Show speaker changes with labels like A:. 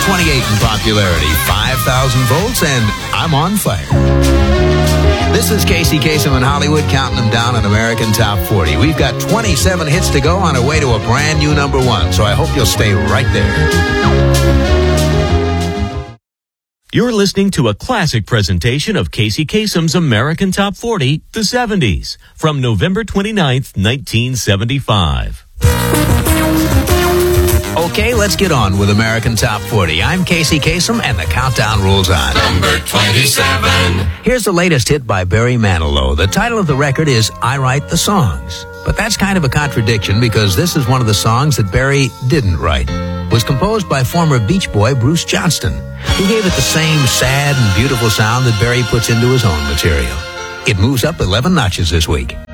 A: 28 in popularity, 5,000 votes, and I'm on fire. This is Casey Kasem in Hollywood, counting them down on American Top 40. We've got 27 hits to go on our way to a brand new number one, so I hope you'll stay right there.
B: You're listening to a classic presentation of Casey Kasem's American Top 40, the 70s, from November 29th, 1975.
A: Okay, let's get on with American Top 40. I'm Casey Kasem, and the countdown rolls on.
C: Number 27.
A: Here's the latest hit by Barry Manilow. The title of the record is I Write the Songs. But that's kind of a contradiction because this is one of the songs that Barry didn't write. It was composed by former Beach Boy Bruce Johnston, who gave it the same sad and beautiful sound that Barry puts into his own material. It moves up 11 notches this week.